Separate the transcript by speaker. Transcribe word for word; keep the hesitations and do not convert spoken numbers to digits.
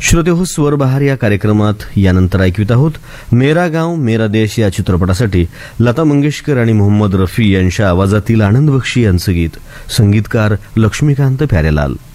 Speaker 1: श्रोतेहो, स्वर बहार या कार्यक्रमात यानंतर ऐकवित आहोत मेरा गाव मेरा देश या चित्रपटासाठी लता मंगेशकर आणि मोहम्मद रफी यांच्या आवाजातील आनंद बक्षी यांचं गीत. संगीतकार लक्ष्मीकांत प्यारेलाल.